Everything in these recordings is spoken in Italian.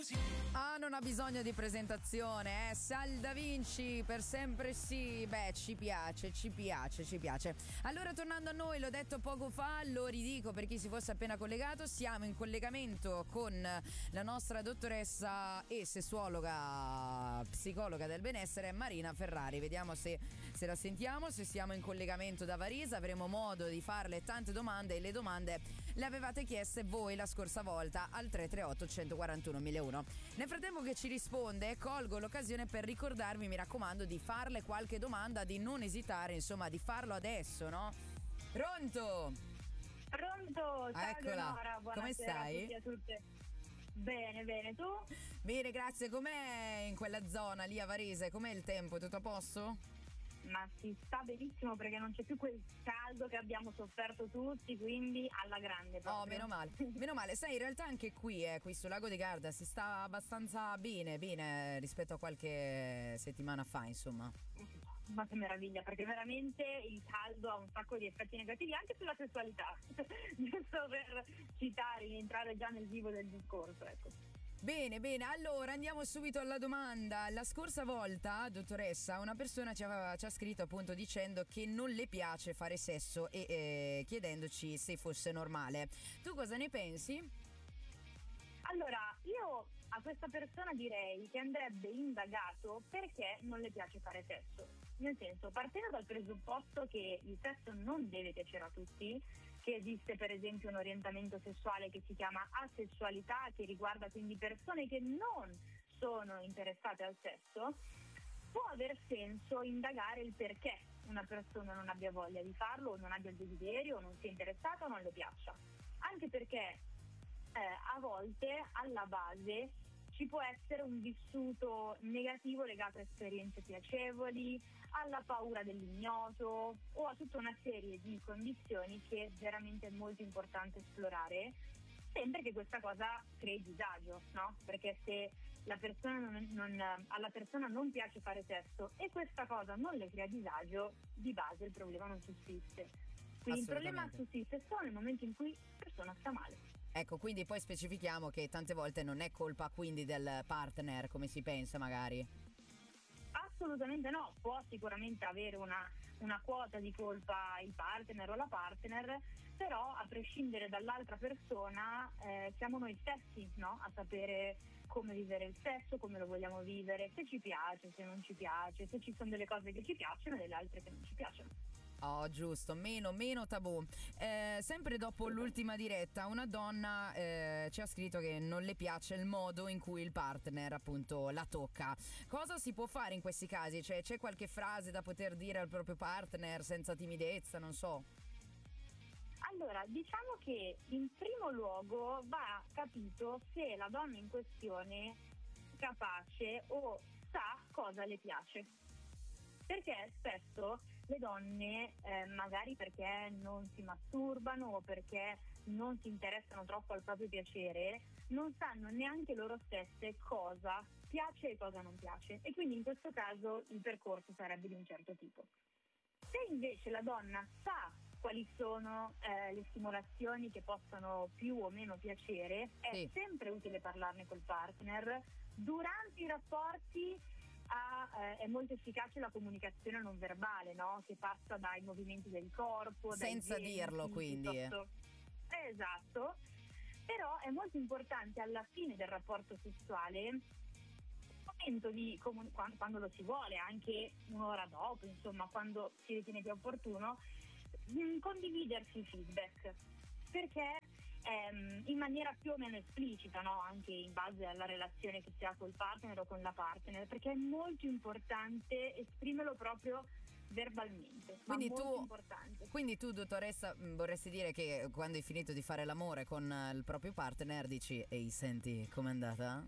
Non ha bisogno di presentazione, Sal Da Vinci, per sempre sì. Beh, ci piace. Allora, tornando a noi, l'ho detto poco fa, lo ridico per chi si fosse appena collegato, siamo in collegamento con la nostra dottoressa e sessuologa, psicologa del benessere, Marina Ferrari. Vediamo se la sentiamo, se siamo in collegamento da Varese, avremo modo di farle tante domande, e le domande le avevate chieste voi la scorsa volta al 338 141 1001. Nel frattempo che ci risponde, colgo l'occasione per ricordarvi, mi raccomando, di farle qualche domanda, di non esitare, insomma, di farlo adesso, no? Pronto? Ciao Eccola. Eleonora, Come stai? A tutti e a tutte. Bene, tu? Bene, grazie. Com'è in quella zona lì a Varese? Com'è il tempo? Tutto a posto? Ma si sta benissimo perché non c'è più quel caldo che abbiamo sofferto tutti, quindi alla grande proprio. Oh, meno male. Sai, in realtà anche qui sul lago di Garda si sta abbastanza bene rispetto a qualche settimana fa, insomma. Ma che meraviglia, perché veramente il caldo ha un sacco di effetti negativi anche sulla sessualità, giusto per citare, entrare già nel vivo del discorso, ecco. Bene, allora andiamo subito alla domanda. La scorsa volta, dottoressa, una persona ci ha scritto appunto dicendo che non le piace fare sesso e chiedendoci se fosse normale. Tu cosa ne pensi? Allora, io a questa persona direi che andrebbe indagato perché non le piace fare sesso. Nel senso, partendo dal presupposto che il sesso non deve piacere a tutti, che esiste per esempio un orientamento sessuale che si chiama asessualità, che riguarda quindi persone che non sono interessate al sesso, può aver senso indagare il perché una persona non abbia voglia di farlo, o non abbia il desiderio, o non sia interessata o non le piaccia. Anche perché a volte alla base ci può essere un vissuto negativo legato a esperienze piacevoli, alla paura dell'ignoto o a tutta una serie di condizioni che è veramente molto importante esplorare, sempre che questa cosa crei disagio, no? Perché se la persona alla persona non piace fare sesso e questa cosa non le crea disagio, di base il problema non sussiste. Quindi il problema sussiste solo nel momento in cui la persona sta male. Ecco, quindi poi specifichiamo che tante volte non è colpa quindi del partner, come si pensa magari. Assolutamente no, può sicuramente avere una quota di colpa il partner o la partner, però a prescindere dall'altra persona siamo noi stessi, no? A sapere come vivere il sesso, come lo vogliamo vivere, se ci piace, se non ci piace, se ci sono delle cose che ci piacciono e delle altre che non ci piacciono. Oh, giusto, meno tabù. Sempre dopo l'ultima diretta una donna ci ha scritto che non le piace il modo in cui il partner appunto la tocca. Cosa si può fare in questi casi? Cioè, c'è qualche frase da poter dire al proprio partner senza timidezza, non so? Allora, diciamo che in primo luogo va capito se la donna in questione è capace o sa cosa le piace. Perché spesso le donne, magari perché non si masturbano o perché non si interessano troppo al proprio piacere, non sanno neanche loro stesse cosa piace e cosa non piace. E quindi in questo caso il percorso sarebbe di un certo tipo. Se invece la donna sa quali sono le stimolazioni che possono più o meno piacere, è sempre utile parlarne col partner. Durante i rapporti è molto efficace la comunicazione non verbale, no? Che passa dai movimenti del corpo, senza dai gesti, dirlo, quindi. Esatto. Però è molto importante alla fine del rapporto sessuale, momento di quando lo si vuole, anche un'ora dopo, insomma, quando si ritiene più opportuno, condividersi i feedback, perché in maniera più o meno esplicita, no? Anche in base alla relazione che si ha col partner o con la partner, perché è molto importante esprimerlo proprio verbalmente. Quindi tu, dottoressa, vorresti dire che quando hai finito di fare l'amore con il proprio partner dici: ehi, senti, com'è andata?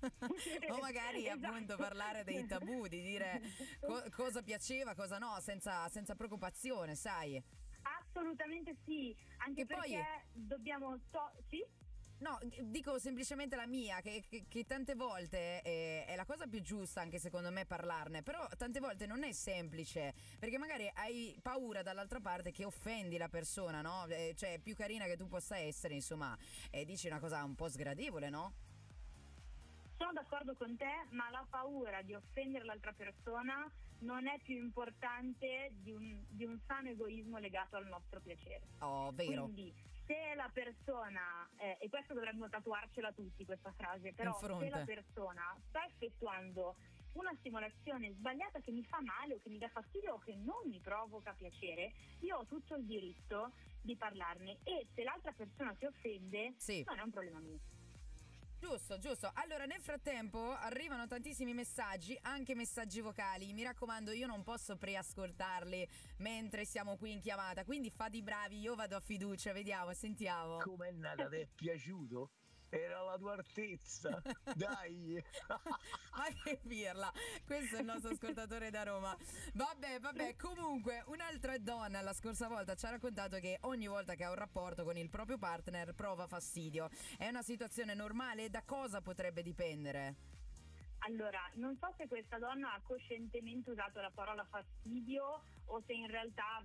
O magari appunto parlare dei tabù, di dire cosa piaceva, cosa no, senza preoccupazione, sai? Assolutamente sì, anche che perché poi dobbiamo sì? No, dico semplicemente la mia, che tante volte è la cosa più giusta anche secondo me parlarne, però tante volte non è semplice, perché magari hai paura dall'altra parte che offendi la persona, no? Cioè, più carina che tu possa essere, insomma, dici una cosa un po' sgradevole, no? sono d'accordo con te, ma la paura di offendere l'altra persona non è più importante di un sano egoismo legato al nostro piacere. Oh, vero. Quindi se la persona, e questo dovremmo tatuarcela tutti questa frase, però se la persona sta effettuando una stimolazione sbagliata che mi fa male o che mi dà fastidio o che non mi provoca piacere, io ho tutto il diritto di parlarne, e se l'altra persona si offende non è un problema mio. Giusto. Allora, nel frattempo arrivano tantissimi messaggi, anche messaggi vocali. Mi raccomando, io non posso preascoltarli mentre siamo qui in chiamata, quindi fate i bravi, io vado a fiducia, vediamo, sentiamo. Com'è nata? Ti è piaciuto? Era la tua altezza, dai. Ma che pirla, questo è il nostro ascoltatore da Roma. Vabbè, comunque un'altra donna la scorsa volta ci ha raccontato che ogni volta che ha un rapporto con il proprio partner prova fastidio. È una situazione normale? Da cosa potrebbe dipendere? Allora, non so se questa donna ha coscientemente usato la parola fastidio o se in realtà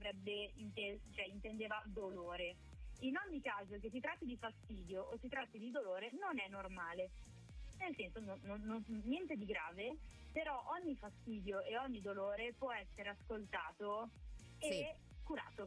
intendeva dolore. In ogni caso, che si tratti di fastidio o si tratti di dolore, non è normale. Nel senso, niente di grave, però ogni fastidio e ogni dolore può essere ascoltato e curato.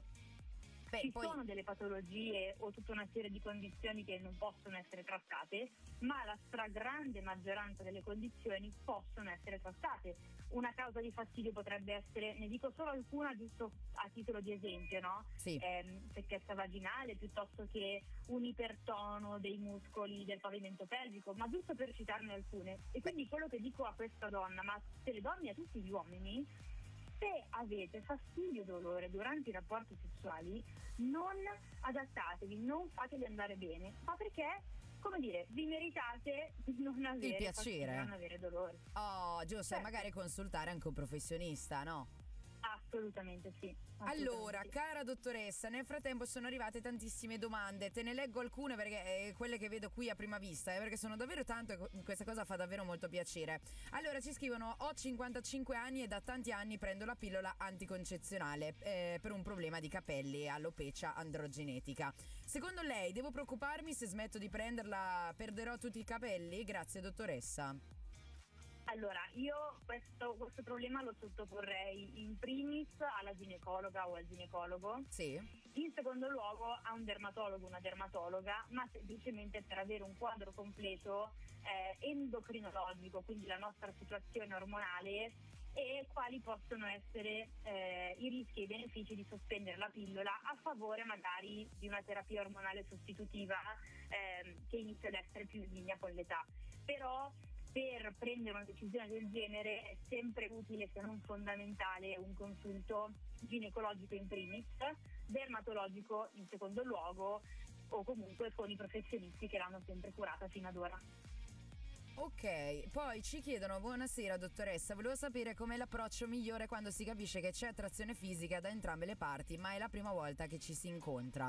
Ci sono delle patologie o tutta una serie di condizioni che non possono essere trattate, ma la stragrande maggioranza delle condizioni possono essere trattate. Una causa di fastidio potrebbe essere, ne dico solo alcuna giusto a titolo di esempio, no? Secchezza vaginale, piuttosto che un ipertono dei muscoli del pavimento pelvico, ma giusto per citarne alcune. E quindi quello che dico a questa donna, ma se le donne e a tutti gli uomini, se avete fastidio o dolore durante i rapporti sessuali, non adattatevi, non fateli andare bene, ma perché, come dire, vi meritate di non avere il piacere, fastidio, non avere dolore. Oh, giusto, e magari consultare anche un professionista, no? Assolutamente sì. Allora, cara dottoressa, nel frattempo sono arrivate tantissime domande, te ne leggo alcune perché quelle che vedo qui a prima vista, perché sono davvero tanto e questa cosa fa davvero molto piacere. Allora, ci scrivono: ho 55 anni e da tanti anni prendo la pillola anticoncezionale per un problema di capelli e alopecia androgenetica. Secondo lei devo preoccuparmi se smetto di prenderla, perderò tutti i capelli? Grazie dottoressa. Allora, io questo problema lo sottoporrei in primis alla ginecologa o al ginecologo. Sì. In secondo luogo a un dermatologo, una dermatologa, ma semplicemente per avere un quadro completo endocrinologico, quindi la nostra situazione ormonale e quali possono essere i rischi e i benefici di sospendere la pillola a favore magari di una terapia ormonale sostitutiva che inizia ad essere più in linea con l'età. Però per prendere una decisione del genere è sempre utile, se non fondamentale, un consulto ginecologico in primis, dermatologico in secondo luogo, o comunque con i professionisti che l'hanno sempre curata fino ad ora. Ok, poi ci chiedono: buonasera dottoressa, volevo sapere com'è l'approccio migliore quando si capisce che c'è attrazione fisica da entrambe le parti, ma è la prima volta che ci si incontra.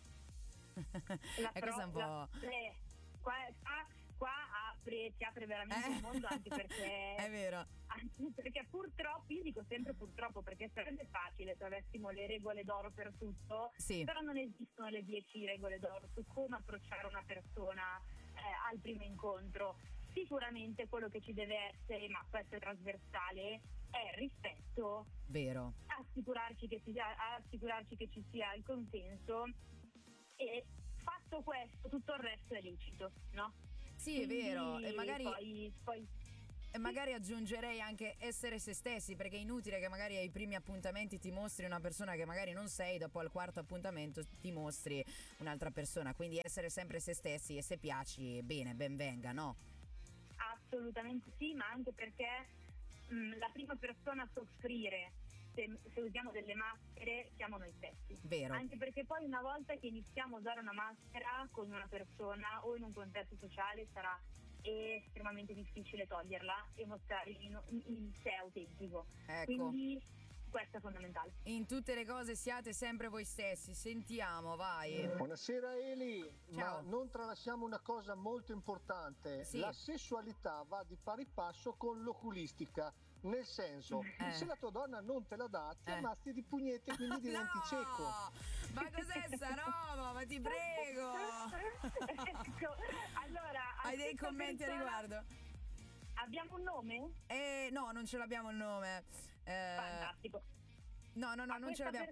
Questa è un po'... Qua si apre veramente il mondo, anche perché è vero, anche perché purtroppo, io dico sempre purtroppo, perché sarebbe facile se avessimo le regole d'oro per tutto, però non esistono le 10 regole d'oro su come approcciare una persona al primo incontro. Sicuramente quello che ci deve essere, ma questo è trasversale, è rispetto, vero, assicurarci che ci sia il consenso, e fatto questo tutto il resto è licito, no? Sì, è vero, e magari poi e magari aggiungerei anche essere se stessi, perché è inutile che magari ai primi appuntamenti ti mostri una persona che magari non sei, dopo al quarto appuntamento ti mostri un'altra persona, quindi essere sempre se stessi, e se piaci bene, ben venga, no? Assolutamente sì, ma anche perché la prima persona a soffrire se usiamo delle maschere siamo noi stessi. Vero. Anche perché poi una volta che iniziamo a usare una maschera con una persona o in un contesto sociale sarà estremamente difficile toglierla e mostrare il sé autentico. Ecco. Quindi questo è fondamentale. In tutte le cose siate sempre voi stessi. Sentiamo, vai. Buonasera Eli. Ciao. Ma non tralasciamo una cosa molto importante. Sì. La sessualità va di pari passo con l'oculistica. Nel senso, se la tua donna non te la dà, ti ammazzi di pugnette, quindi diventi cieco. Ma cos'è sta roba? Ma ti prego. Ecco, allora, hai dei commenti a riguardo? Abbiamo un nome? No, non ce l'abbiamo il nome. Fantastico. No, non ce l'abbiamo.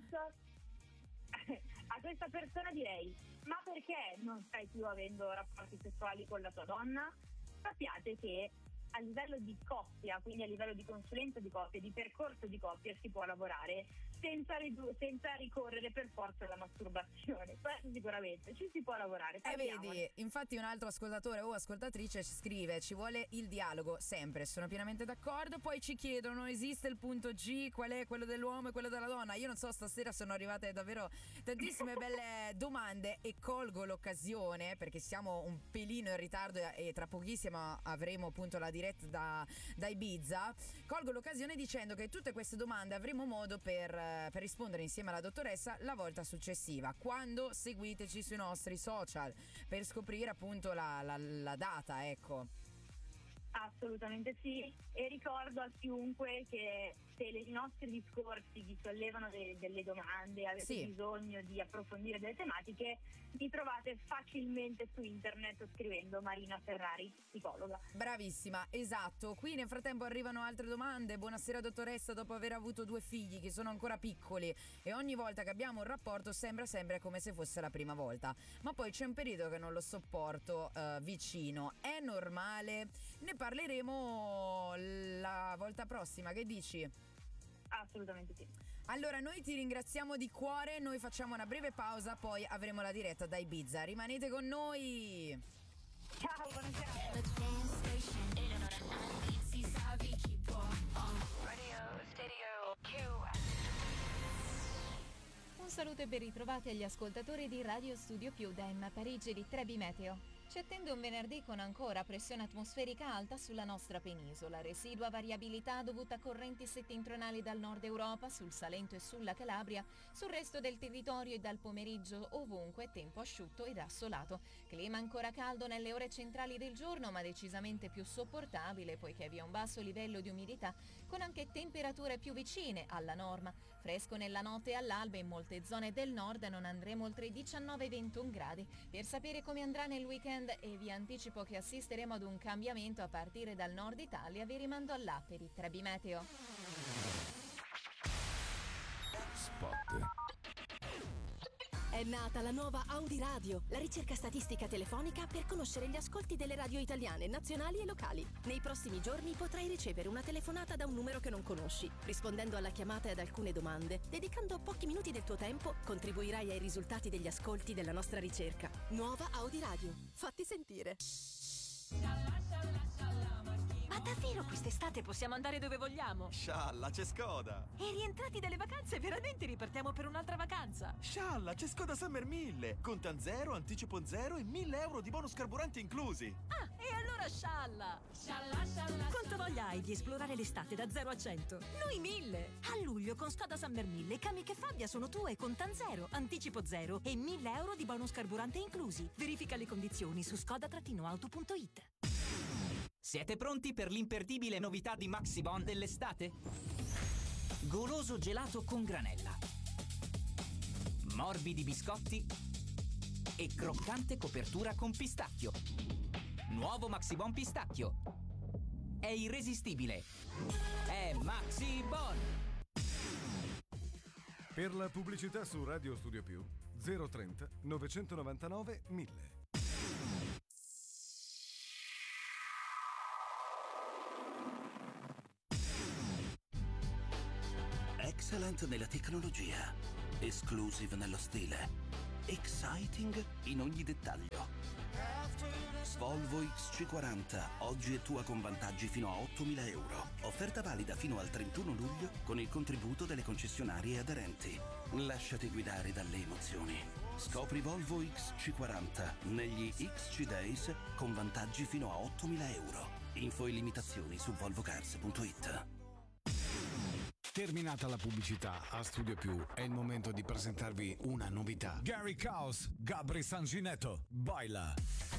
A questa persona direi: ma perché non stai più avendo rapporti sessuali con la tua donna? Sappiate che a livello di coppia, quindi a livello di consulenza di coppia, di percorso di coppia, si può lavorare senza ricorrere per forza alla masturbazione. Questo sicuramente ci si può lavorare. Vedi, infatti un altro ascoltatore o ascoltatrice ci scrive: ci vuole il dialogo, sempre, sono pienamente d'accordo. Poi ci chiedono: esiste il punto G, qual è quello dell'uomo e quello della donna? Io non so, stasera sono arrivate davvero tantissime belle domande e colgo l'occasione, perché siamo un pelino in ritardo e tra pochissimo avremo appunto la diretta da Ibiza. Colgo l'occasione dicendo che tutte queste domande avremo modo per rispondere insieme alla dottoressa la volta successiva, quando seguiteci sui nostri social per scoprire appunto la data, ecco. Assolutamente sì, e ricordo a chiunque che se i nostri discorsi vi sollevano delle domande, avete bisogno di approfondire delle tematiche, mi trovate facilmente su internet scrivendo Marina Ferrari, psicologa. Bravissima, esatto. Qui nel frattempo arrivano altre domande. Buonasera dottoressa, dopo aver avuto 2 figli che sono ancora piccoli e ogni volta che abbiamo un rapporto sembra sempre come se fosse la prima volta, ma poi c'è un periodo che non lo sopporto vicino. È normale? Ne parleremo la volta prossima, che dici? Assolutamente sì. Allora noi ti ringraziamo di cuore, noi facciamo una breve pausa, poi avremo la diretta da Ibiza. Rimanete con noi. Ciao, buonasera. Un saluto e ben ritrovati agli ascoltatori di Radio Studio Più da Emma Parigi di Trebi Meteo. Ci attende un venerdì con ancora pressione atmosferica alta sulla nostra penisola, residua variabilità dovuta a correnti settentrionali dal nord Europa, sul Salento e sulla Calabria, sul resto del territorio e dal pomeriggio ovunque tempo asciutto ed assolato. Clima ancora caldo nelle ore centrali del giorno, ma decisamente più sopportabile poiché vi è un basso livello di umidità, con anche temperature più vicine alla norma. Fresco nella notte e all'alba in molte zone del nord, non andremo oltre i 19-21 gradi. Per sapere come andrà nel weekend e vi anticipo che assisteremo ad un cambiamento a partire dal nord Italia, vi rimando all'app di Trebi Meteo. Spot. È nata la nuova Audi Radio, la ricerca statistica telefonica per conoscere gli ascolti delle radio italiane, nazionali e locali. Nei prossimi giorni potrai ricevere una telefonata da un numero che non conosci. Rispondendo alla chiamata e ad alcune domande, dedicando pochi minuti del tuo tempo, contribuirai ai risultati degli ascolti della nostra ricerca. Nuova Audi Radio. Fatti sentire. Ma davvero quest'estate possiamo andare dove vogliamo? Scialla, c'è Skoda! E rientrati dalle vacanze veramente ripartiamo per un'altra vacanza? Scialla, c'è Skoda Summer 1000! Contan zero, anticipo zero e 1.000 euro di bonus carburanti inclusi! Ah, e allora scialla! Quanto voglia hai di esplorare l'estate da 0 a 100? Noi 1000! A luglio con Skoda Summer 1000 Kamiq e Fabia sono tue, contan zero, anticipo zero e 1.000 euro di bonus carburante inclusi. Verifica le condizioni su skoda-auto.it. Siete pronti per l'imperdibile novità di Maxibon dell'estate? Goloso gelato con granella, morbidi biscotti e croccante copertura con pistacchio. Nuovo Maxibon pistacchio. È irresistibile. È Maxibon. Per la pubblicità su Radio Studio Più 030 999 1000. Excellent nella tecnologia, exclusive nello stile, exciting in ogni dettaglio. Volvo XC40, oggi è tua con vantaggi fino a 8.000 euro. Offerta valida fino al 31 luglio con il contributo delle concessionarie aderenti. Lasciati guidare dalle emozioni. Scopri Volvo XC40 negli XC Days con vantaggi fino a 8.000 euro. Info e limitazioni su volvocars.it. Terminata la pubblicità, a Studio Più è il momento di presentarvi una novità. Gary Caos, Gabri Sanginetto, baila.